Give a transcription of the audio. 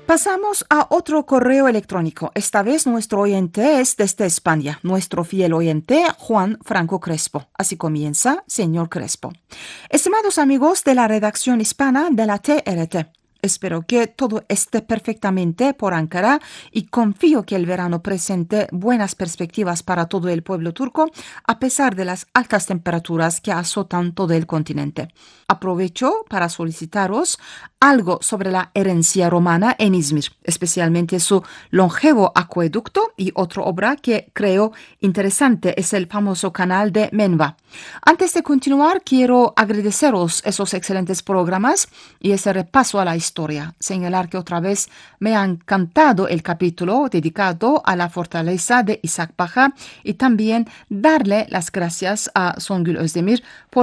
Pasamos a otro correo electrónico. Esta vez nuestro oyente es desde España. Nuestro fiel oyente, Juan Franco Crespo. Así comienza, señor Crespo. Estimados amigos de la redacción hispana de la TRT. Espero que todo esté perfectamente por Ankara y confío que el verano presente buenas perspectivas para todo el pueblo turco, a pesar de las altas temperaturas que azotan todo el continente. Aprovecho para solicitaros algo sobre la herencia romana en Izmir, especialmente su longevo acueducto, y otra obra que creo interesante es el famoso canal de Menva. Antes de continuar, quiero agradeceros esos excelentes programas y ese repaso a la historia. Señalar que otra vez me ha encantado el capítulo dedicado a la fortaleza de Isaac Pacha y también darle las gracias a Songül Özdemir por